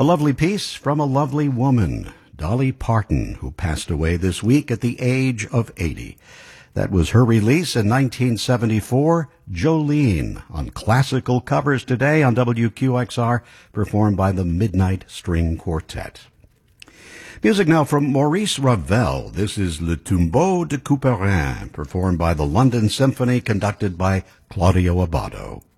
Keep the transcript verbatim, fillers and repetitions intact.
A lovely piece from a lovely woman, Dolly Parton, who passed away this week at the age of eighty. That was her release in nineteen seventy-four, Jolene, on Classical Covers today on W Q X R, performed by the Midnight String Quartet. Music now from Maurice Ravel. This is Le Tombeau de Couperin, performed by the London Symphony, conducted by Claudio Abbado.